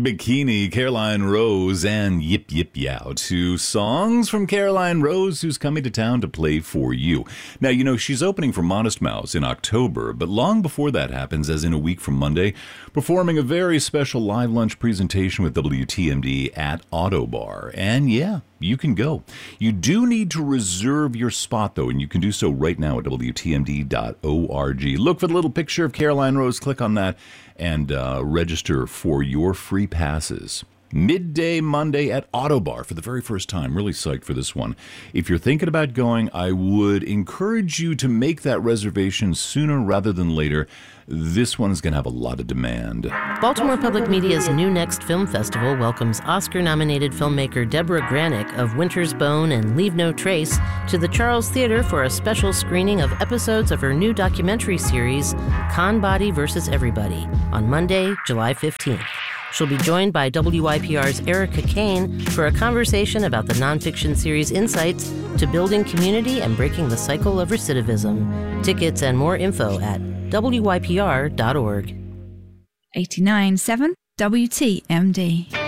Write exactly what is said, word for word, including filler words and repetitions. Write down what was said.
Bikini, Caroline Rose, and Yip Yip Yow. Two songs from Caroline Rose, who's coming to town to play for you. Now, you know, she's opening for Modest Mouse in October, but long before that happens, as in a week from Monday, performing a very special live lunch presentation with W T M D at Autobar. And yeah, you can go. You do need to reserve your spot, though, and you can do so right now at W T M D dot org. Look for the little picture of Caroline Rose, click on that, and uh, register for your free passes. Midday Monday at Autobar for the very first time. Really psyched for this one. If you're thinking about going, I would encourage you to make that reservation sooner rather than later. This one's going to have a lot of demand. Baltimore Public Media's New Next Film Festival welcomes Oscar-nominated filmmaker Deborah Granick of Winter's Bone and Leave No Trace to the Charles Theater for a special screening of episodes of her new documentary series, Conbody versus Everybody, on Monday, July fifteenth. She'll be joined by W I P R's Erica Kane for a conversation about the nonfiction series Insights to building community and breaking the cycle of recidivism. Tickets and more info at W I P R dot org. eighty-nine point seven W T M D.